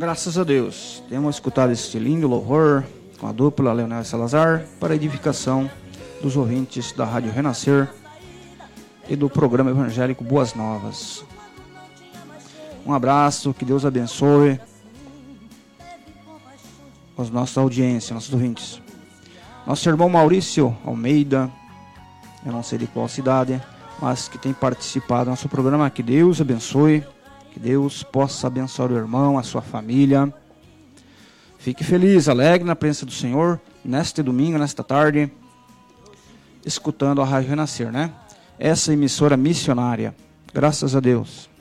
Graças a Deus, temos escutado este lindo louvor com a dupla Leonel e Salazar para a edificação dos ouvintes da Rádio Renascer e do programa evangélico Boas Novas. Um abraço, que Deus abençoe a nossa audiência, nossos ouvintes. Nosso irmão Maurício Almeida, eu não sei de qual cidade, mas que tem participado do nosso programa, que Deus abençoe. Que Deus possa abençoar o irmão, a sua família. Fique feliz, alegre na presença do Senhor, neste domingo, nesta tarde, escutando a Rádio Renascer, né? Essa emissora missionária. Graças a Deus.